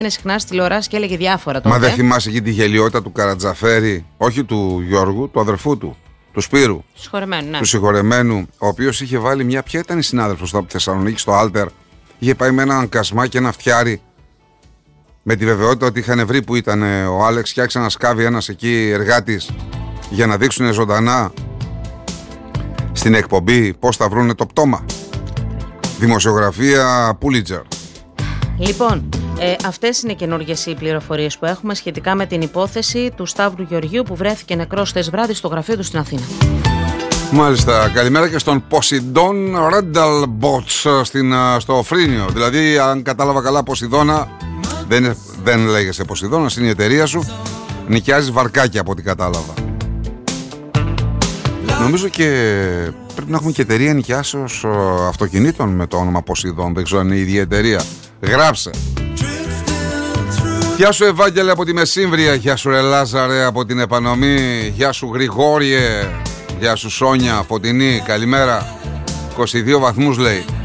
συχνά στη τηλεόραση και έλεγε διάφορα τότε. Μα δεν θυμάσαι εκεί τη γελιότητα του Καρατζαφέρη, όχι του Γιώργου, του αδερφού του, του Σπύρου. Συγχωρεμένου, ναι. Του συγχωρεμένου, ο οποίος είχε βάλει μια. Ποια ήταν η συνάδελφος από τη Θεσσαλονίκη στο Άλτερ. Είχε πάει με έναν κασμά και ένα φτιάρι. Με τη βεβαιότητα ότι είχαν βρει που ήταν ο Άλεξ, φτιάξε να σκάβει ένας εκεί εργάτης για να δείξουν ζωντανά στην εκπομπή πώς θα βρούνε το πτώμα. Δημοσιογραφία Πούλιτζερ. Λοιπόν, αυτές είναι καινούργιες οι πληροφορίες που έχουμε σχετικά με την υπόθεση του Σταύρου Γεωργίου που βρέθηκε νεκρός χθες βράδυ στο γραφείο του στην Αθήνα. Μάλιστα, καλημέρα και στον Ποσειδών Ρένταλμποτς στο Φρίνιο. Δηλαδή, αν κατάλαβα καλά, Ποσειδώνα δεν λέγεσαι Ποσειδώνας, είναι η εταιρεία σου. Νοικιάζεις βαρκάκια από ό,τι κατάλαβα. Νομίζω και πρέπει να έχουμε και εταιρεία νοικιάσεως αυτοκινήτων με το όνομα Ποσειδών. Δεν ξέρω αν είναι η ίδια εταιρεία. Γράψε. Γεια σου Ευάγγελε από τη Μεσύμβρια. Γεια σου ρε Λάζαρε από την Επανομή. Γεια σου Γρηγόριε. Γεια σου Σόνια, Φωτεινή, καλημέρα. 22 βαθμούς λέει.